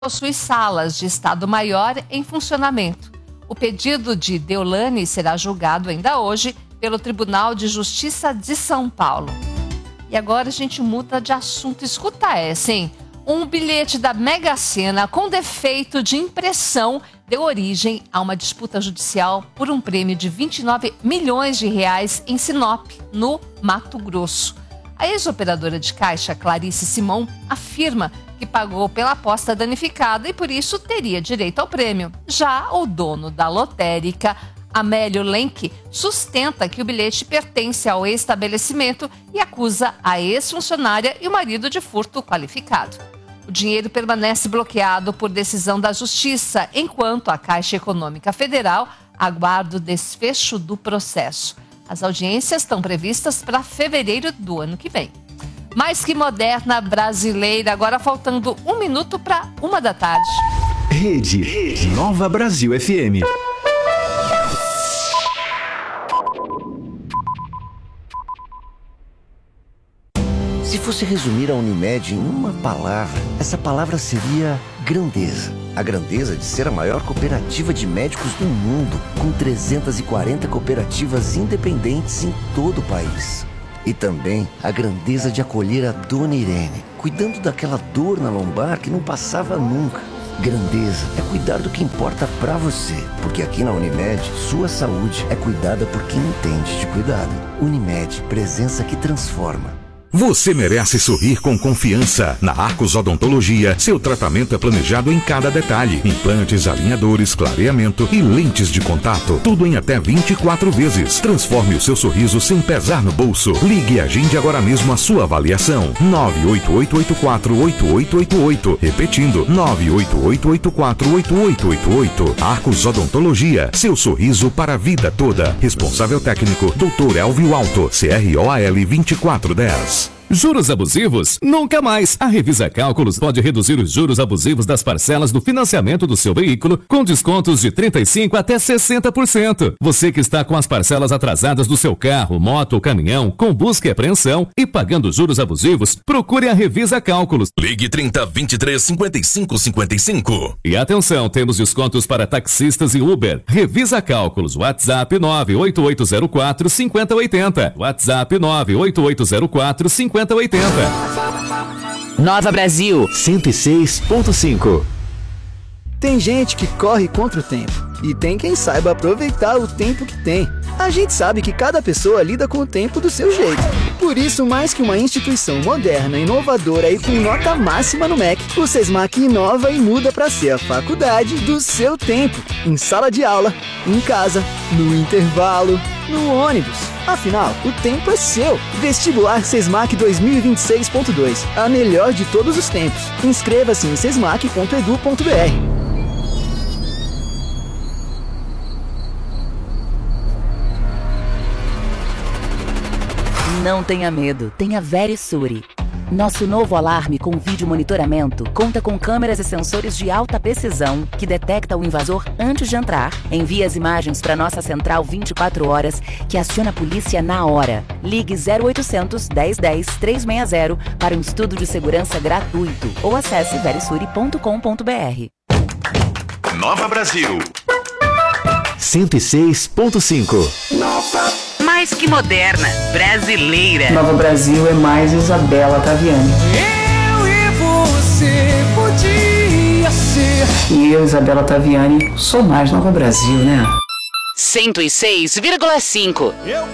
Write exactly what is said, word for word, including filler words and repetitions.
possui salas de Estado Maior em funcionamento. O pedido de Deolane será julgado ainda hoje pelo Tribunal de Justiça de São Paulo. E agora a gente muda de assunto. Escuta essa, hein? Um bilhete da Mega Sena com defeito de impressão deu origem a uma disputa judicial por um prêmio de vinte e nove milhões de reais em Sinop, no Mato Grosso. A ex-operadora de caixa, Clarice Simão, afirma que pagou pela aposta danificada e por isso teria direito ao prêmio. Já o dono da lotérica, Amélio Lenk, sustenta que o bilhete pertence ao estabelecimento e acusa a ex-funcionária e o marido de furto qualificado. O dinheiro permanece bloqueado por decisão da Justiça, enquanto a Caixa Econômica Federal aguarda o desfecho do processo. As audiências estão previstas para fevereiro do ano que vem. Mais que moderna brasileira, agora faltando um minuto para uma da tarde. Rede, Rede Nova Brasil F M. Se fosse resumir a Unimed em uma palavra, essa palavra seria grandeza. A grandeza de ser a maior cooperativa de médicos do mundo, com trezentas e quarenta cooperativas independentes em todo o país. E também a grandeza de acolher a Dona Irene, cuidando daquela dor na lombar que não passava nunca. Grandeza é cuidar do que importa pra você, porque aqui na Unimed, sua saúde é cuidada por quem entende de cuidado. Unimed, presença que transforma. Você merece sorrir com confiança. Na Arcos Odontologia, seu tratamento é planejado em cada detalhe. Implantes, alinhadores, clareamento e lentes de contato. Tudo em até vinte e quatro vezes. Transforme o seu sorriso sem pesar no bolso. Ligue e agende agora mesmo a sua avaliação. nove oito oito oito quatro oito oito oito oito. Repetindo, nove oito oito oito quatro oito oito oito oito. Arcos Odontologia, seu sorriso para a vida toda. Responsável técnico, doutor Elvio Alto, C R O A L vinte e quatro dez. Juros abusivos? Nunca mais! A Revisa Cálculos pode reduzir os juros abusivos das parcelas do financiamento do seu veículo com descontos de trinta e cinco por cento até sessenta por cento. Você que está com as parcelas atrasadas do seu carro, moto ou caminhão, com busca e apreensão e pagando juros abusivos, procure a Revisa Cálculos. Ligue trinta, vinte e três, cinquenta e cinco, cinquenta e cinco. E atenção, temos descontos para taxistas e Uber. Revisa Cálculos, WhatsApp nove oito oito zero quatro cinco zero oito zero. WhatsApp nove oito oito zero quatro cinco zero oito zero. Nova Brasil cento e seis ponto cinco. Tem gente que corre contra o tempo e tem quem saiba aproveitar o tempo que tem. A gente sabe que cada pessoa lida com o tempo do seu jeito. Por isso, mais que uma instituição moderna, inovadora e com nota máxima no M E C, o Sesmac inova e muda para ser a faculdade do seu tempo. Em sala de aula, em casa, no intervalo, no ônibus. Afinal, o tempo é seu. Vestibular Sesmac dois mil e vinte e seis ponto dois. A melhor de todos os tempos. Inscreva-se em sesmac ponto edu ponto br. Não tenha medo, tenha Verisure. Nosso novo alarme com vídeo monitoramento conta com câmeras e sensores de alta precisão que detecta o invasor antes de entrar. Envia as imagens para nossa central vinte e quatro horas, que aciona a polícia na hora. Ligue zero oitocentos, dez dez, trezentos e sessenta para um estudo de segurança gratuito ou acesse verisure ponto com ponto br. Nova Brasil cento e seis ponto cinco. Nova. Mais que moderna, brasileira. Nova Brasil é mais Isabela Taviani. Eu e você podia ser. E eu, Isabela Taviani, sou mais Nova Brasil, né? cento e seis vírgula cinco.